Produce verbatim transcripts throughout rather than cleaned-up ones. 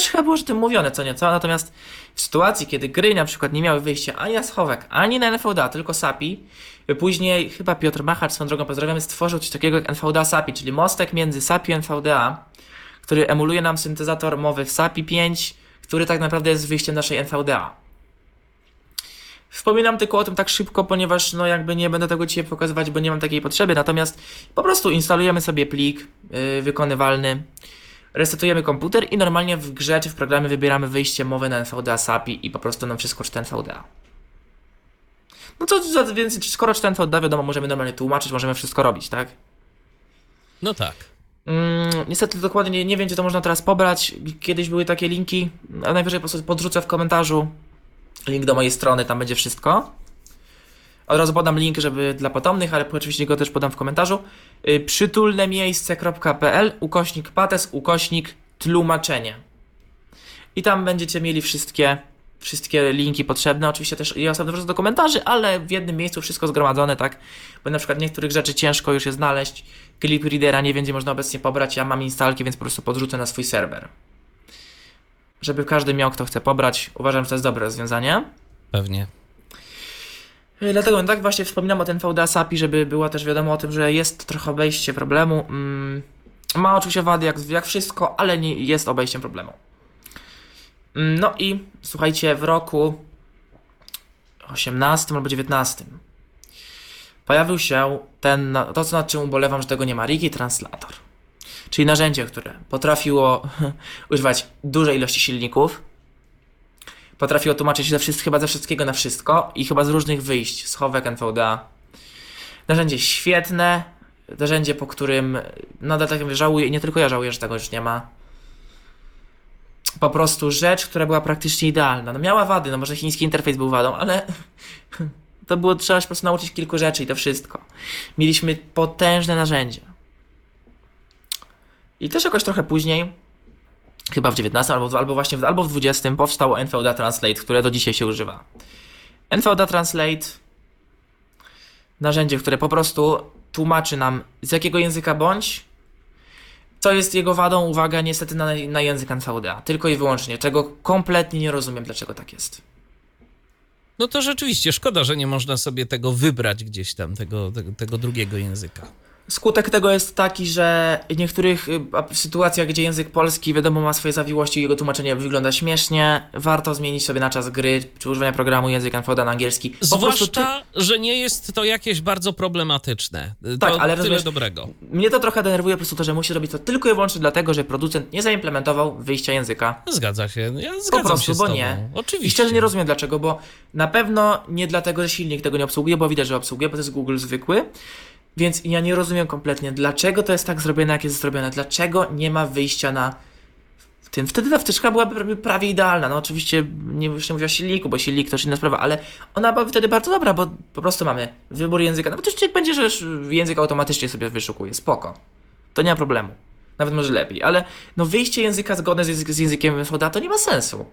też chyba było o tym mówione, co nieco, natomiast w sytuacji, kiedy gry na przykład nie miały wyjścia ani na schowek, ani na N V D A, tylko S A P I, później chyba Piotr Machacz, swoją drogą pozdrawiamy, stworzył coś takiego jak N V D A S A P I, czyli mostek między S A P I i N V D A, który emuluje nam syntezator mowy w S A P I pięć, który tak naprawdę jest wyjściem naszej N V D A. Wspominam tylko o tym tak szybko, ponieważ no jakby nie będę tego dzisiaj pokazywać, bo nie mam takiej potrzeby, natomiast po prostu instalujemy sobie plik yy, wykonywalny, resetujemy komputer i normalnie w grze czy w programie wybieramy wyjście mowy na N V D A S A P I i po prostu nam wszystko czyta N V D A. No co za więcej, skoro czyta N V D A, wiadomo, możemy normalnie tłumaczyć, możemy wszystko robić, tak? No tak. Mm, niestety dokładnie nie, nie wiem, gdzie to można teraz pobrać. Kiedyś były takie linki, a najwyżej po prostu podrzucę w komentarzu link do mojej strony, tam będzie wszystko. Od razu podam link, żeby dla potomnych, ale oczywiście go też podam w komentarzu. Yy, przytulnemiejsce kropka p l ukośnik pates ukośnik tłumaczenie. I tam będziecie mieli wszystkie, wszystkie linki potrzebne. Oczywiście też i osobno wrzucę do komentarzy, ale w jednym miejscu wszystko zgromadzone, tak? Bo na przykład niektórych rzeczy ciężko już je znaleźć. Clip Readera nie będzie można obecnie pobrać. Ja mam instalki, więc po prostu podrzucę na swój serwer. Żeby każdy miał, kto chce pobrać. Uważam, że to jest dobre rozwiązanie. Pewnie. Dlatego tak właśnie wspominam o N V D A S A P I, żeby było też wiadomo o tym, że jest trochę obejście problemu. Mm, ma oczywiście wady jak, jak wszystko, ale nie jest obejściem problemu. Mm, no i słuchajcie, w roku osiemnastym albo dziewiętnastym pojawił się ten, to co nad czym ubolewam, że tego nie ma, Rigi Translator. Czyli narzędzie, które potrafiło używać dużej ilości silników, potrafiło tłumaczyć ze wszystko, chyba ze wszystkiego na wszystko i chyba z różnych wyjść, schowek N V D A. Narzędzie świetne, narzędzie, po którym nadal tak mówię, żałuję i nie tylko ja żałuję, że tego już nie ma. Po prostu rzecz, która była praktycznie idealna. No miała wady, no może chiński interfejs był wadą, ale to było, trzeba się po prostu nauczyć kilku rzeczy i to wszystko. Mieliśmy potężne narzędzie. I też jakoś trochę później, chyba w dziewiętnastym albo, albo właśnie w, albo w dwudziestym powstało N V D A Translate, które do dzisiaj się używa. N V D A Translate, narzędzie, które po prostu tłumaczy nam z jakiego języka bądź, co jest jego wadą, uwaga, niestety na, na język N V D A. Tylko i wyłącznie, czego kompletnie nie rozumiem, dlaczego tak jest. No to rzeczywiście szkoda, że nie można sobie tego wybrać gdzieś tam, tego, tego, tego drugiego języka. Skutek tego jest taki, że w niektórych y, sytuacjach, gdzie język polski wiadomo ma swoje zawiłości i jego tłumaczenie wygląda śmiesznie, warto zmienić sobie na czas gry czy używania programu język N V D A na angielski. Po Zwłaszcza, ty... że nie jest to jakieś bardzo problematyczne. Tak, to ale tyle rozumiesz, dobrego. Mnie to trochę denerwuje po prostu to, że musi robić to tylko i wyłącznie dlatego, że producent nie zaimplementował wyjścia języka. Zgadza się, ja zgadzam po prostu, się z bo tobą. nie. Oczywiście. I szczerze nie rozumiem dlaczego, bo na pewno nie dlatego, że silnik tego nie obsługuje, bo widać, że obsługuje, bo to jest Google zwykły. Więc ja nie rozumiem kompletnie, dlaczego to jest tak zrobione, jak jest zrobione. Dlaczego nie ma wyjścia na tym. Wtedy ta wtyczka byłaby prawie idealna. No oczywiście nie, już nie mówię o silniku, bo silnik to już inna sprawa, ale ona byłaby wtedy bardzo dobra, bo po prostu mamy wybór języka. Nawet jeśli będzie, że język automatycznie sobie wyszukuje. Spoko. To nie ma problemu. Nawet może lepiej, ale no wyjście języka zgodne z, język, z językiem N V D A to nie ma sensu.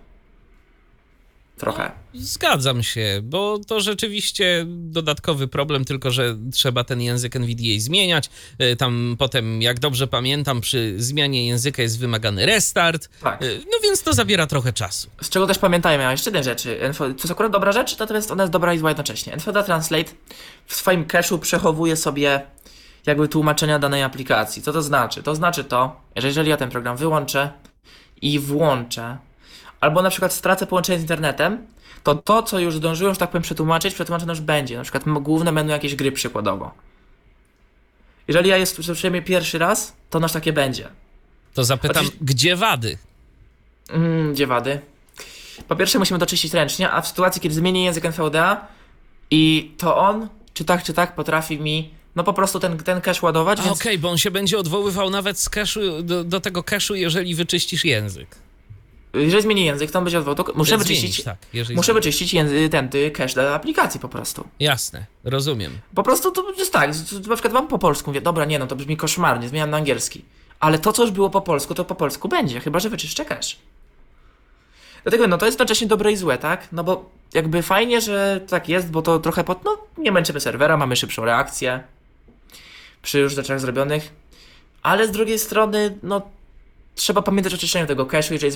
Trochę. No, zgadzam się, bo to rzeczywiście dodatkowy problem, tylko że trzeba ten język N V D A zmieniać. Tam potem, jak dobrze pamiętam, przy zmianie języka jest wymagany restart. Tak. No więc to zabiera trochę czasu. Z czego też pamiętajmy, a jeszcze jedna rzeczy. To jest akurat dobra rzecz, natomiast ona jest dobra i zła jednocześnie. N V D A Translate w swoim cache'u przechowuje sobie jakby tłumaczenia danej aplikacji. Co to znaczy? To znaczy to, że jeżeli ja ten program wyłączę i włączę, albo na przykład stracę połączenie z internetem, to to, co już zdążyłem, że tak powiem, przetłumaczyć, przetłumaczone już będzie. Na przykład główne menu jakiejś gry przykładowo. Jeżeli ja jest przynajmniej pierwszy raz, to nasz takie będzie. To zapytam, Oczywiście... gdzie wady? Mm, gdzie wady? Po pierwsze musimy to czyścić ręcznie, a w sytuacji, kiedy zmienię język N V D A i to on, czy tak, czy tak, potrafi mi no po prostu ten, ten cache ładować. Więc... Okej, okay, bo on się będzie odwoływał nawet z cache'u, do, do tego cache'u, jeżeli wyczyścisz język. Jeżeli zmienię język, to on będzie odwołał. Muszę Zmienić, wyczyścić, tak, muszę wyczyścić język, ten ty, cache dla aplikacji po prostu. Jasne, rozumiem. Po prostu to jest tak, na przykład mam po polsku, mówię, dobra, nie no, to brzmi koszmarnie, zmieniam na angielski. Ale to, co już było po polsku, to po polsku będzie, chyba że wyczyszczę cache. Dlatego no to jest jednocześnie dobre i złe, tak? No bo jakby fajnie, że tak jest, bo to trochę pod, no nie męczymy serwera, mamy szybszą reakcję przy już rzeczach zrobionych, ale z drugiej strony, no trzeba pamiętać o czyszczeniu tego cache'u, jeżeli